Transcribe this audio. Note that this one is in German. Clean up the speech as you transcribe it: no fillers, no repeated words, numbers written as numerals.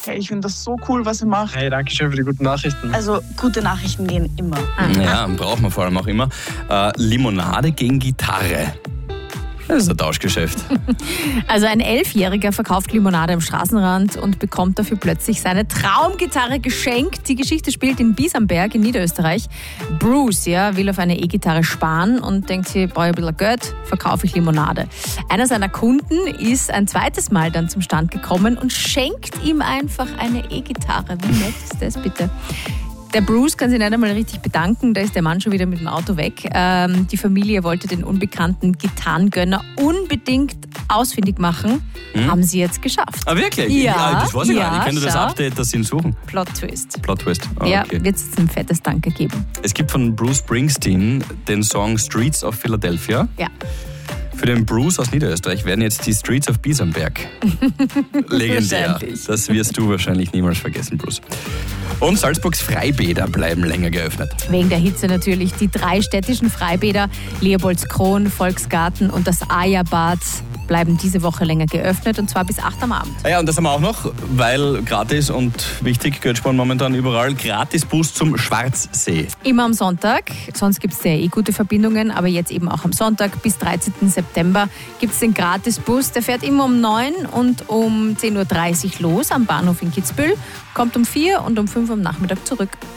Hey, ich finde das so cool, was ihr macht. Hey, danke schön für die guten Nachrichten. Also, gute Nachrichten gehen immer. Ja, braucht man vor allem auch immer. Limonade gegen Gitarre. Das ist ein Tauschgeschäft. Also ein 11-Jähriger verkauft Limonade am Straßenrand und bekommt dafür plötzlich seine Traumgitarre geschenkt. Die Geschichte spielt in Biesamberg in Niederösterreich. Bruce will auf eine E-Gitarre sparen und denkt sich, brauche ich ein bisschen Geld, verkaufe ich Limonade. Einer seiner Kunden ist ein zweites Mal dann zum Stand gekommen und schenkt ihm einfach eine E-Gitarre. Wie nett ist das bitte? Der Bruce kann sich nicht einmal richtig bedanken, da ist der Mann schon wieder mit dem Auto weg. Die Familie wollte den unbekannten Gitarrengönner unbedingt ausfindig machen. Haben sie jetzt geschafft. Ah, wirklich? Ja, das weiß ich gar nicht. Ich kenne das schau. Update, das sie ihn suchen. Plot Twist. Plot Twist. Ah, Ja, okay. wird es jetzt ein fettes Danke geben. Es gibt von Bruce Springsteen den Song Streets of Philadelphia. Ja. Für den Bruce aus Niederösterreich werden jetzt die Streets of Biesamberg. Legendär. Wahrscheinlich. Das wirst du wahrscheinlich niemals vergessen, Bruce. Und Salzburgs Freibäder bleiben länger geöffnet. Wegen der Hitze natürlich. Die 3 städtischen Freibäder, Leopoldskron, Volksgarten und das Aja-Bad, bleiben diese Woche länger geöffnet und zwar bis 8 am Abend. Ja, und das haben wir auch noch, weil gratis und wichtig, Geld sparen momentan überall, Gratis-Bus zum Schwarzsee. Immer am Sonntag, sonst gibt es ja gute Verbindungen, aber jetzt eben auch am Sonntag bis 13. September gibt es den Gratisbus. Der fährt immer um 9 und um 10.30 Uhr los am Bahnhof in Kitzbühel, kommt um 4 und um 5 am Nachmittag zurück.